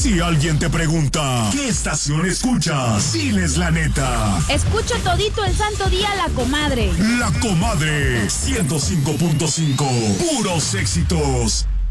Si alguien te pregunta, ¿qué estación escuchas? Diles la neta. Escucho todito el santo día La Comadre. La Comadre 105.5. Puros éxitos.